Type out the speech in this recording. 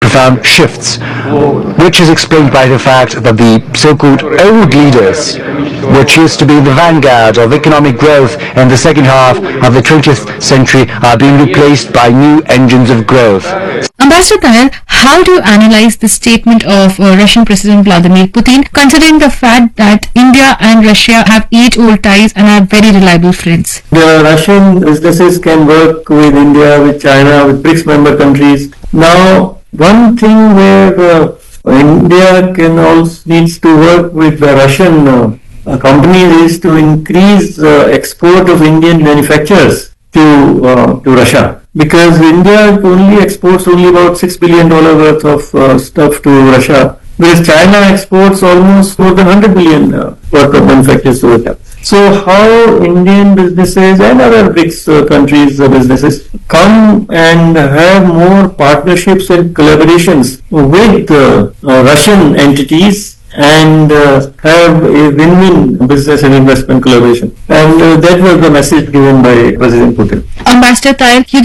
profound shifts, which is explained by the fact that the so-called old leaders, which used to be the vanguard of economic growth in the second half of the 20th century, are being replaced by new engines of growth. Ambassador Tayal, how do you analyze the statement of Russian President Vladimir Putin, considering the fact that India and Russia have age-old ties and are very reliable friends? The Russian businesses can work with India, with China, with BRICS member countries. Now, one thing where India needs to work with the Russian companies is to increase export of Indian manufacturers to Russia, because India only exports about $6 billion worth of stuff to Russia, whereas China exports almost more than 100 billion worth of manufacturers to Russia. So how Indian businesses and other BRICS countries' businesses come and have more partnerships and collaborations with Russian entities and have a win-win business and investment collaboration. And that was the message given by President Putin. Ambassador Tayal, you